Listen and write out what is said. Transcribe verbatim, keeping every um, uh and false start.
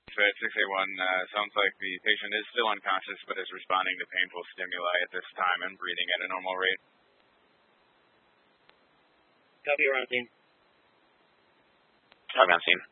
Fed six eight one, uh, sounds like the patient is still unconscious but is responding to painful stimuli at this time and breathing at a normal rate. Copy, you're on scene. Copy on scene.